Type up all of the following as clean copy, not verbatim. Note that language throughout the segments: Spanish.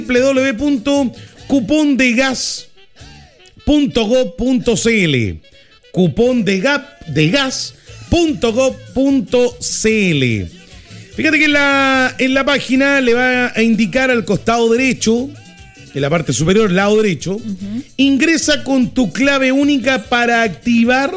www.cupondegas.gov.cl cupondegas.gov.cl. Fíjate que en la página le va a indicar al costado derecho, en la parte superior, lado derecho, ingresa con tu clave única para activar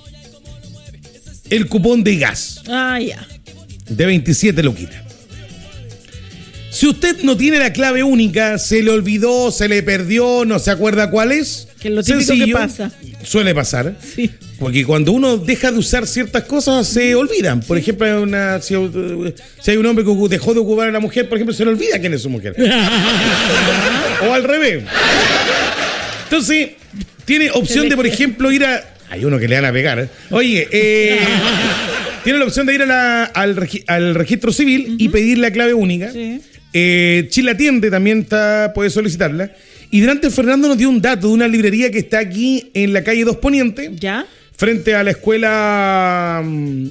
el cupón de gas. Ya. De 27 loquitas. Si usted no tiene la clave única, se le olvidó, se le perdió, no se acuerda cuál es. Que es lo típico que pasa. Suele pasar. Sí. Porque cuando uno deja de usar ciertas cosas, se olvidan. Por ejemplo, si hay un hombre que dejó de ocupar a la mujer, por ejemplo, se le olvida quién es su mujer. O al revés. Entonces, tiene opción de, por ejemplo, ir a... Hay uno que le van a pegar. Oye, tiene la opción de ir al registro civil y pedir la clave única. Sí. Chile Atiende también puede solicitarla. Y delante Fernando nos dio un dato de una librería que está aquí en la calle 2 Poniente. ¿Ya? Frente a la escuela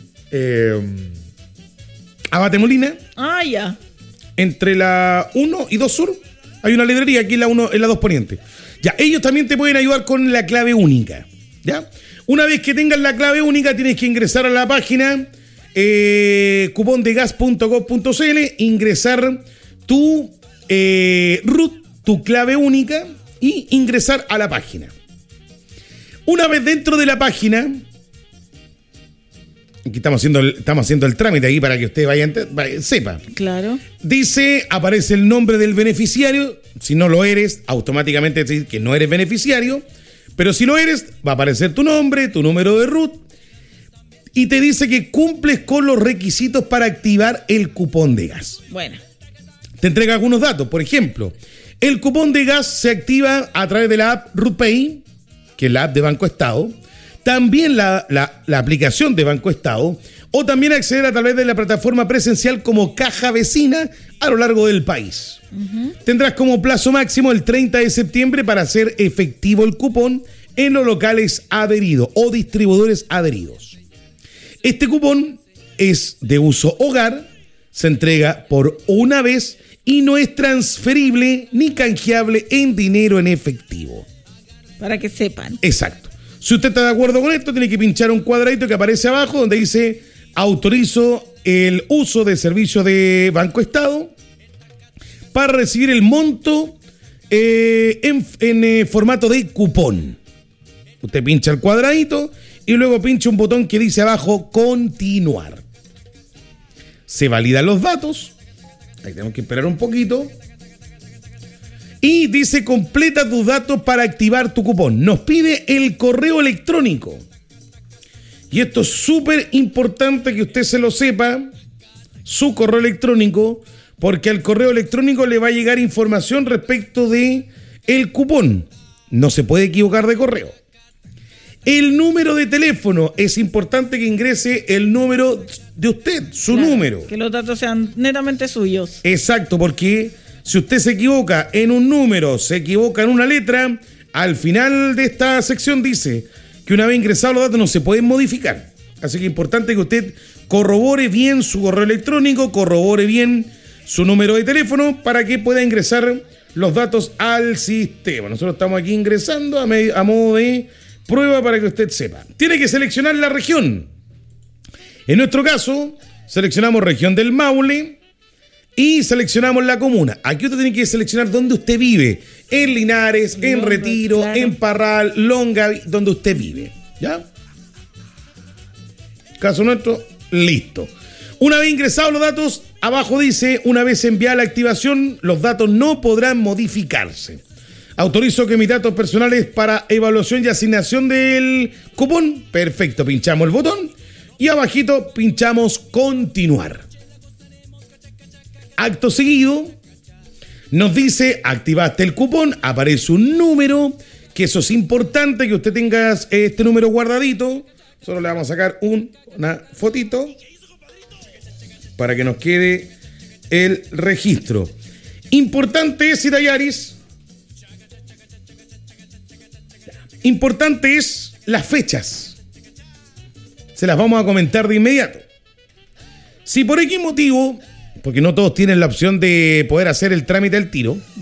Abate Molina. Ya. Entre la 1 y 2 Sur. Hay una librería aquí en la 2 Poniente. Ya, ellos también te pueden ayudar con la clave única. ¿Ya? Una vez que tengas la clave única, tienes que ingresar a la página cupondegas.gov.cl, ingresar tu root, tu clave única y ingresar a la página. Una vez dentro de la página, aquí estamos haciendo el trámite ahí para que usted sepa. Claro. Dice, aparece el nombre del beneficiario. Si no lo eres, automáticamente te dice que no eres beneficiario. Pero si lo eres, va a aparecer tu nombre, tu número de root. Y te dice que cumples con los requisitos para activar el cupón de gas. Bueno. Te entrega algunos datos. Por ejemplo, el cupón de gas se activa a través de la app RootPay, que es la app de Banco Estado. También la aplicación de Banco Estado. O también acceder a través de la plataforma presencial como Caja Vecina a lo largo del país. Tendrás como plazo máximo el 30 de septiembre para hacer efectivo el cupón en los locales adheridos o distribuidores adheridos. Este cupón es de uso hogar, se entrega por una vez y no es transferible ni canjeable en dinero en efectivo. Para que sepan. Exacto. Si usted está de acuerdo con esto, tiene que pinchar un cuadradito que aparece abajo donde dice autorizo el uso de servicios de Banco Estado para recibir el monto en formato de cupón. Usted pincha el cuadradito y luego pincha un botón que dice abajo continuar. Se validan los datos. Ahí tenemos que esperar un poquito. Y dice completa tus datos para activar tu cupón. Nos pide el correo electrónico. Y esto es súper importante que usted se lo sepa. Su correo electrónico. Porque al correo electrónico le va a llegar información respecto de el cupón. No se puede equivocar de correo. El número de teléfono. Es importante que ingrese el número de usted, su número. Que los datos sean netamente suyos. Exacto, porque si usted se equivoca en un número, se equivoca en una letra, al final de esta sección dice que una vez ingresados los datos no se pueden modificar. Así que es importante que usted corrobore bien su correo electrónico, corrobore bien su número de teléfono para que pueda ingresar los datos al sistema. Nosotros estamos aquí ingresando a modo de prueba para que usted sepa. Tiene que seleccionar la región. En nuestro caso, seleccionamos región del Maule y seleccionamos la comuna. Aquí usted tiene que seleccionar dónde usted vive. En Linares, en Retiro, claro, en Parral, Longaví, donde usted vive. ¿Ya? Caso nuestro, listo. Una vez ingresados los datos, abajo dice, una vez enviada la activación, los datos no podrán modificarse. Autorizo que mis datos personales para evaluación y asignación del cupón. Perfecto, pinchamos el botón y abajito pinchamos continuar. Acto seguido, nos dice, activaste el cupón, aparece un número, que eso es importante, que usted tenga este número guardadito. Solo le vamos a sacar una fotito para que nos quede el registro. Importante es, Itayaris, importante es las fechas. Se las vamos a comentar de inmediato. Si por X motivo, porque no todos tienen la opción de poder hacer el trámite al tiro,